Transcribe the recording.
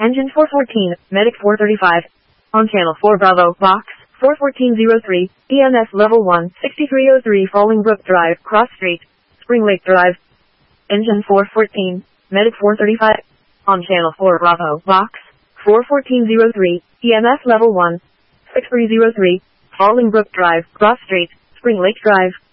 Engine 414, Medic 435. On channel 4 Bravo, box 41403, EMS level 1, 6303 Falling Brook Drive, Cross Street, Spring Lake Drive. Engine 414, Medic 435. On channel 4 Bravo, box 41403, EMS level 1, 6303, Falling Brook Drive, Cross Street, Spring Lake Drive.